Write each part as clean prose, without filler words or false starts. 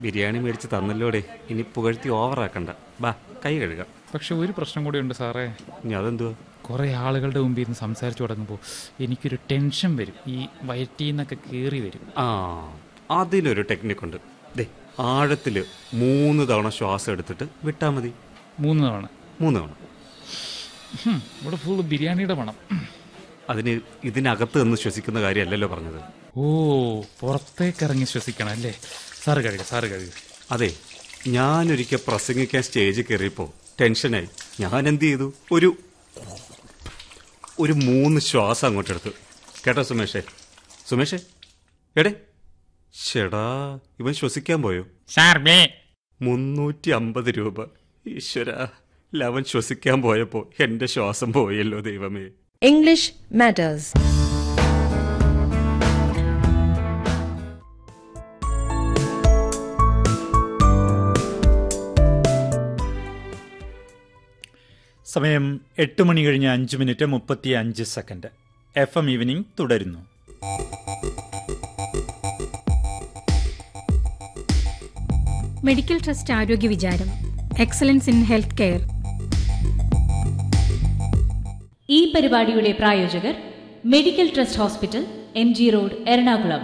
ബിരിയാണി മേടിച്ച് തന്നല്ലോടെ, ഇനി പുകഴ്ത്തി ഓവറാക്കണ്ട. ബാ, കൈ കഴുകാം. പക്ഷെ ഒരു പ്രശ്നം കൂടി ഉണ്ട് സാറേ. ഇനി അതെന്തുവാ? കുറേ ആളുകളുടെ മുമ്പിൽ നിന്ന് സംസാരിച്ചു തുടങ്ങുമ്പോൾ എനിക്കൊരു ടെൻഷൻ വരും. ഈ വയറ്റിൽ നിന്നൊക്കെ കയറി വരും. അതിനൊരു ടെക്നിക്കുണ്ട്. ദേ, ആഴത്തിൽ 3 തവണ ശ്വാസം എടുത്തിട്ട് വിട്ടാ മതി. 3 തവണ? 3 തവണ. ഇവിടെ ഫുള്ള് ബിരിയാണിയുടെ മണം. അതിന് ഇതിനകത്ത് നിന്ന് ശ്വസിക്കുന്ന കാര്യമല്ലല്ലോ പറഞ്ഞത്. ഓ, പുറത്തേക്ക് ഇറങ്ങി ശ്വസിക്കണം അല്ലേ? സാറ് കഴുകുക. അതെ, ഞാനൊരിക്കൽ പ്രസംഗിക്കാൻ സ്റ്റേജിൽ കയറിയപ്പോൾ ടെൻഷനായി. ഞാൻ എന്ത് ചെയ്തു? ഒരു 3 ശ്വാസം അങ്ങോട്ടെടുത്തു. കേട്ടോ സുമേഷേ എടേ, ചേടാ, ഇവൻ ശ്വസിക്കാൻ പോയോ? 350 രൂപ. ഈശ്വര, ലവൻ ശ്വസിക്കാൻ പോയപ്പോ എന്റെ ശ്വാസം പോയല്ലോ ദൈവമേ. English Matters. സമയം 8:05:35. FM ഈവനിംഗ് തുടരുന്നു. മെഡിക്കൽ ട്രസ്റ്റ് ആരോഗ്യ വിചാരം, എക്സലൻസ് ഇൻ ഹെൽത്ത് കെയർ. ഈ പരിപാടിയുടെ പ്രായോജകർ medical trust hospital, MG road, Ernakulam.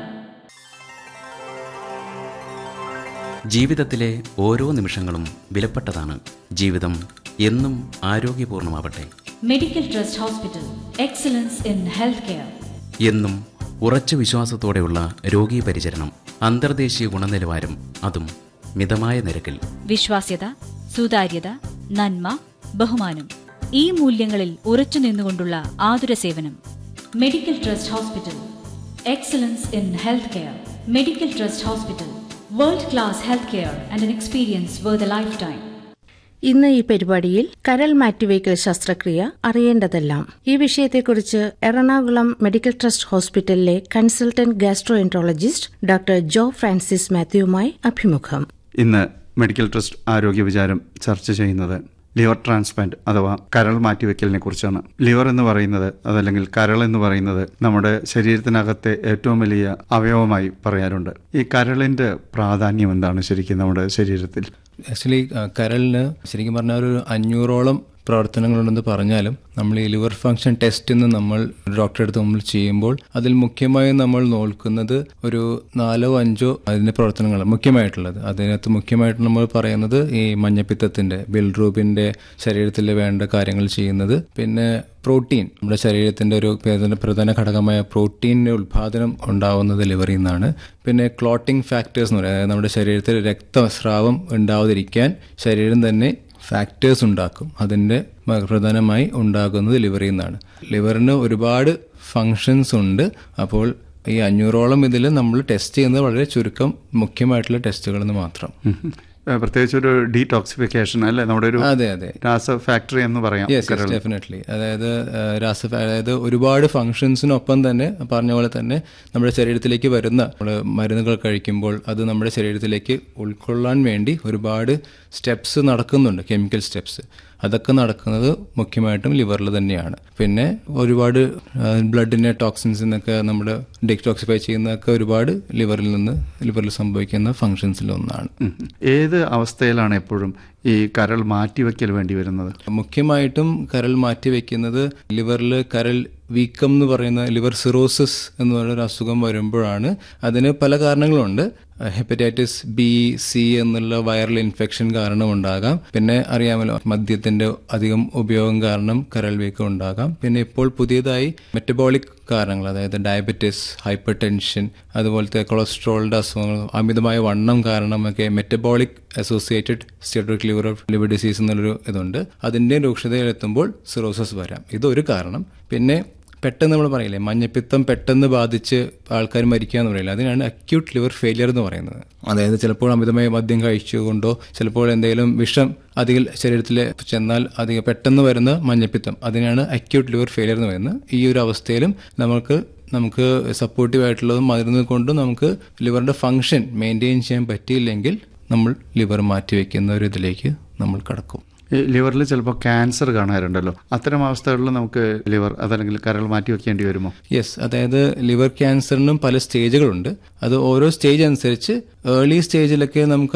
ജീവിതത്തിലെ ഓരോ നിമിഷങ്ങളും വിലപ്പെട്ടതാണ്. ജീവിതം എന്നും ആരോഗ്യപൂർണമാവട്ടെ. Medical trust hospital, excellence in health care. എന്നും ഉറച്ച വിശ്വാസത്തോടെയുള്ള രോഗീ പരിചരണം, അന്തർദേശീയ ഗുണനിലവാരം, അതും മിതമായ നിരക്കിൽ. വിശ്വാസ്യത, സുതാര്യത, നന്മ, ബഹുമാനം, ഈ മൂല്യങ്ങളിൽ ഉറച്ചു നിന്നുകൊണ്ടുള്ള ആതുര സേവനം. Medical trust hospital, excellence in health care. Medical trust hospital, world class health care and an experience worth a lifetime. ഇന്ന് ഈ പരിപാടിയിൽ കരൾ മാറ്റിവയ്ക്കൽ ശസ്ത്രക്രിയ അറിയേണ്ടതെല്ലാം, ഈ വിഷയത്തെക്കുറിച്ച് എറണാകുളം മെഡിക്കൽ ട്രസ്റ്റ് ഹോസ്പിറ്റലിലെ കൺസൾട്ടന്റ് ഗാസ്ട്രോഎൻട്രോളജിസ്റ്റ് ഡോക്ടർ ജോ ഫ്രാൻസിസ് മാത്യുവുമായി അഭിമുഖം. ഇന്ന് മെഡിക്കൽ ട്രസ്റ്റ് ആരോഗ്യ വിചാരം ചർച്ച ചെയ്യുന്നത് ലിവർ ട്രാൻസ്പ്ലാന്റ് അഥവാ കരൾ മാറ്റിവെക്കലിനെ കുറിച്ചാണ്. ലിവർ എന്ന് പറയുന്നത്, അതല്ലെങ്കിൽ കരൾ എന്ന് പറയുന്നത്, നമ്മുടെ ശരീരത്തിനകത്തെ ഏറ്റവും വലിയ അവയവമായി പറയാറുണ്ട്. ഈ കരളിന്റെ പ്രാധാന്യം എന്താണ് ശരിക്കും നമ്മുടെ ശരീരത്തിൽ? ആക്ച്വലി കരളിന് ശരിക്കും പറഞ്ഞാൽ ഒരു 500ഓളം പ്രവർത്തനങ്ങളുണ്ടെന്ന് പറഞ്ഞാലും നമ്മൾ ഈ ലിവർ ഫംഗ്ഷൻ ടെസ്റ്റ് എന്ന് നമ്മൾ ഡോക്ടറെ അടുത്ത് നമ്മൾ ചെയ്യുമ്പോൾ അതിൽ മുഖ്യമായും നമ്മൾ നോക്കുന്നത് ഒരു 4-5 അതിന്റെ പ്രവർത്തനങ്ങൾ മുഖ്യമായിട്ടുള്ളത്. അതിനകത്ത് മുഖ്യമായിട്ട് നമ്മൾ പറയുന്നത് ഈ മഞ്ഞപ്പിത്തത്തിന്റെ, ബിൽറൂബിന്റെ ശരീരത്തിൽ വേണ്ട കാര്യങ്ങൾ ചെയ്യുന്നത്, പിന്നെ പ്രോട്ടീൻ, നമ്മുടെ ശരീരത്തിന്റെ ഒരു പ്രധാന ഘടകമായ പ്രോട്ടീനിന്റെ ഉത്പാദനം ഉണ്ടാവുന്നത് ലിവറിൽ നിന്നാണ്. പിന്നെ ക്ലോട്ടിംഗ് ഫാക്ടേഴ്സ് എന്ന് പറയുന്നത് നമ്മുടെ ശരീരത്തിൽ രക്തസ്രാവം ഉണ്ടാവാതിരിക്കാൻ ശരീരം തന്നെ ഫാക്ടേഴ്സ് ഉണ്ടാക്കും. അതിൻ്റെ പ്രധാനമായി ഉണ്ടാകുന്നത് ലിവറിൽ നിന്നാണ്. ലിവറിന് ഒരുപാട് ഫങ്ഷൻസ് ഉണ്ട്. അപ്പോൾ ഈ 500ഓളം ഇതിൽ നമ്മൾ ടെസ്റ്റ് ചെയ്യുന്നത് വളരെ ചുരുക്കം മുഖ്യമായിട്ടുള്ള ടെസ്റ്റുകളെന്ന് മാത്രം. പ്രത്യേകിച്ച് ഒരു ഡീടോക്സിഫിക്കേഷൻ അല്ലേ, നമ്മുടെ ഒരു രാസ ഫാക്ടറി എന്ന് പറയാം. ഡെഫിനറ്റ്ലി. അതായത് ഒരുപാട് ഫങ്ഷൻസിനൊപ്പം തന്നെ പറഞ്ഞ പോലെ തന്നെ നമ്മുടെ ശരീരത്തിലേക്ക് വരുന്ന മരുന്നുകൾ കഴിക്കുമ്പോൾ അത് നമ്മുടെ ശരീരത്തിലേക്ക് ഉൾക്കൊള്ളാൻ വേണ്ടി ഒരുപാട് സ്റ്റെപ്സ് നടക്കുന്നുണ്ട്, കെമിക്കൽ സ്റ്റെപ്സ്. അതൊക്കെ നടക്കുന്നത് മുഖ്യമായിട്ടും ലിവറിൽ തന്നെയാണ്. പിന്നെ ഒരുപാട് ബ്ലഡിനെ ടോക്സിൻസ് എന്നൊക്കെ നമ്മുടെ ഡിറ്റോക്സിഫൈ ചെയ്യുന്നതൊക്കെ ഒരുപാട് ലിവറിൽ സംഭവിക്കുന്ന ഫങ്ഷൻസിലൊന്നാണ്. ഏത് അവസ്ഥയിലാണ് എപ്പോഴും ഈ കരൾ മാറ്റിവെക്കൽ വേണ്ടി വരുന്നത്? മുഖ്യമായിട്ടും കരൾ മാറ്റിവെക്കുന്നത് ലിവറിൽ കരൾ വീക്കം എന്ന് പറയുന്ന ലിവർ സിറോസിസ് എന്ന് പറയുന്ന അസുഖം വരുമ്പോഴാണ്. അതിന് പല കാരണങ്ങളുണ്ട്. ഹെപ്പറ്റൈറ്റിസ് ബി, സി എന്നുള്ള വൈറൽ ഇൻഫെക്ഷൻ കാരണം ഉണ്ടാകാം. പിന്നെ അറിയാമല്ലോ, മദ്യത്തിന്റെ അധികം ഉപയോഗം കാരണം കരൾ വീക്കം ഉണ്ടാകാം. പിന്നെ ഇപ്പോൾ പുതിയതായി മെറ്റബോളിക് കാരണങ്ങൾ, അതായത് ഡയബറ്റിസ്, ഹൈപ്പർ ടെൻഷൻ, അതുപോലത്തെ കൊളസ്ട്രോളിന്റെ അസുഖങ്ങൾ, അമിതമായ വണ്ണം കാരണമൊക്കെ മെറ്റബോളിക് അസോസിയേറ്റഡ് സ്റ്റെറ്റോറിക് ലിവർ ഡിസീസ് എന്നുള്ളൊരു ഇതുണ്ട്. അതിന്റെ രൂക്ഷതയിലെത്തുമ്പോൾ സിറോസിസ് വരാം. ഇതൊരു കാരണം. പിന്നെ പെട്ടെന്ന് നമ്മൾ പറയില്ലേ, മഞ്ഞപ്പിത്തം പെട്ടെന്ന് ബാധിച്ച് ആൾക്കാർ മരിക്കുക എന്ന് പറയില്ല, അതിനാണ് അക്യൂട്ട് ലിവർ ഫെയിലിയർ എന്ന് പറയുന്നത്. അതായത് ചിലപ്പോൾ അമിതമായ മദ്യം കഴിച്ചുകൊണ്ടോ ചിലപ്പോൾ എന്തെങ്കിലും വിഷം അധികം ശരീരത്തിൽ ചെന്നാൽ അധികം പെട്ടെന്ന് വരുന്ന മഞ്ഞപ്പിത്തം, അതിനാണ് അക്യൂട്ട് ലിവർ ഫെയിലിയർ എന്ന് പറയുന്നത്. ഈ ഒരു അവസ്ഥയിലും നമുക്ക് സപ്പോർട്ടീവ് ആയിട്ടുള്ളതും മരുന്ന് കൊണ്ട് നമുക്ക് ലിവറിന്റെ ഫംഗ്ഷൻ മെയിൻറ്റെയിൻ ചെയ്യാൻ പറ്റിയില്ലെങ്കിൽ നമ്മൾ ലിവർ മാറ്റിവെക്കുന്ന ഒരു ഇതിലേക്ക് നമ്മൾ കടക്കും. ഈ ലിവറിൽ ചിലപ്പോൾ ക്യാൻസർ കാണാറുണ്ടല്ലോ, അത്തരം അവസ്ഥകളിൽ നമുക്ക് ലിവർ അതല്ലെങ്കിൽ കരൾ മാറ്റി വെക്കേണ്ടി വരുമോ? യെസ്, അതായത് ലിവർ ക്യാൻസറിനും പല സ്റ്റേജുകളുണ്ട്. അത് ഓരോ സ്റ്റേജ് അനുസരിച്ച് ഏർലി സ്റ്റേജിലൊക്കെ നമുക്ക്